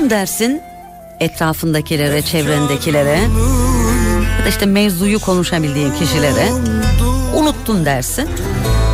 Unuttum dersin etrafındakilere, çevrendekilere ya da işte mevzuyu konuşabildiğin kişilere. Unuttun dersin.